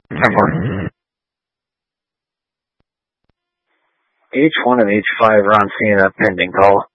10-4. H1 and H5 are on scene, a pending call.